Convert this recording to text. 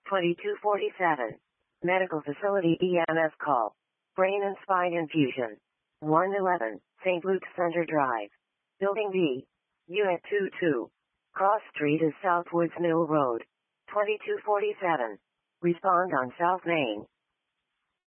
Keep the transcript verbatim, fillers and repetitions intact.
twenty-two forty-seven. Medical Facility E M S call. Brain and Spine Infusion. one eleven. Saint Luke's Center Drive. Building B. Unit twenty-two. Cross Street is Southwoods Mill Road. twenty-two forty-seven. Respond on South Main.